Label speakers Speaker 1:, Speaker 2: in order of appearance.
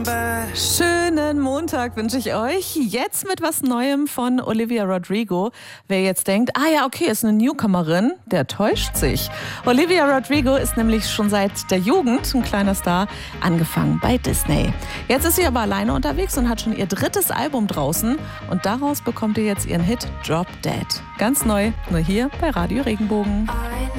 Speaker 1: Schönen Montag wünsche ich euch. Jetzt mit was Neuem von Olivia Rodrigo. Wer jetzt denkt, okay, ist eine Newcomerin, der täuscht sich. Olivia Rodrigo ist nämlich schon seit der Jugend ein kleiner Star, angefangen bei Disney. Jetzt ist sie aber alleine unterwegs und hat schon ihr 3. Album draußen. Und daraus bekommt ihr jetzt ihren Hit Drop Dead. Ganz neu, nur hier bei Radio Regenbogen.